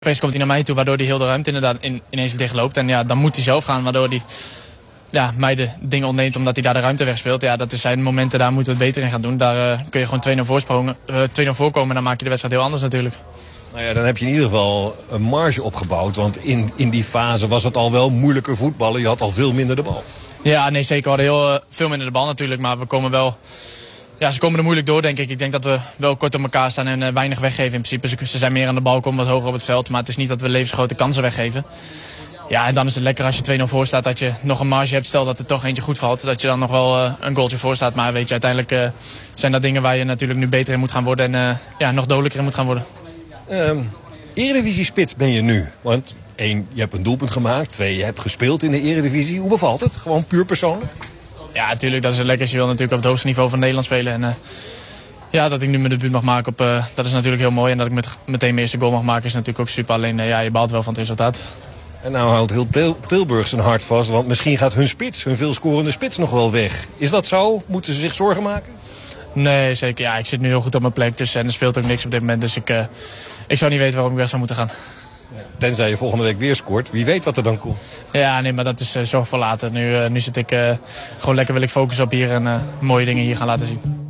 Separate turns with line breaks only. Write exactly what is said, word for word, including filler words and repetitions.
Opeens komt hij naar mij toe, waardoor hij heel de ruimte inderdaad in, ineens dichtloopt. En ja, dan moet hij zelf gaan, waardoor hij ja, mij de dingen ontneemt omdat hij daar de ruimte wegspeelt. Ja, dat zijn momenten, daar moeten we het beter in gaan doen. Daar uh, kun je gewoon twee nul voorsprongen, uh, twee nul voorkomen en dan maak je de wedstrijd heel anders natuurlijk.
Nou ja, dan heb je in ieder geval een marge opgebouwd. Want in, in die fase was het al wel moeilijker voetballen. Je had al veel minder de bal.
Ja, nee, zeker. We hadden heel uh, veel minder de bal natuurlijk. Maar we komen wel... Ja, ze komen er moeilijk door, denk ik. Ik denk dat we wel kort op elkaar staan en uh, weinig weggeven in principe. Ze zijn meer aan de bal, komen wat hoger op het veld. Maar het is niet dat we levensgrote kansen weggeven. Ja, en dan is het lekker als je twee nul voor staat dat je nog een marge hebt. Stel dat er toch eentje goed valt, dat je dan nog wel uh, een goaltje voor staat. Maar weet je, uiteindelijk uh, zijn dat dingen waar je natuurlijk nu beter in moet gaan worden. En uh, ja, nog dodelijker in moet gaan worden.
Um, Eredivisie-spits ben je nu. Want één, je hebt een doelpunt gemaakt. Twee, je hebt gespeeld in de Eredivisie. Hoe bevalt het? Gewoon puur persoonlijk?
Ja, natuurlijk. Dat is het lekkerste. Je wil natuurlijk op het hoogste niveau van Nederland spelen. En uh, ja, dat ik nu mijn debuut mag maken, op, uh, dat is natuurlijk heel mooi. En dat ik met, meteen mijn eerste goal mag maken is natuurlijk ook super. Alleen, uh, ja, je baalt wel van het resultaat.
En nou houdt heel Til- Tilburg zijn hart vast. Want misschien gaat hun spits, hun veelscorende spits nog wel weg. Is dat zo? Moeten ze zich zorgen maken?
Nee, zeker. Ja, ik zit nu heel goed op mijn plek. Dus, en er speelt ook niks op dit moment. Dus ik, uh, ik zou niet weten waarom ik weg zou moeten gaan.
Tenzij je volgende week weer scoort. Wie weet wat er dan komt.
Ja, nee, maar dat is uh, zorg voor later. Nu, uh, nu zit ik uh, gewoon lekker wil ik focussen op hier en uh, mooie dingen hier gaan laten zien.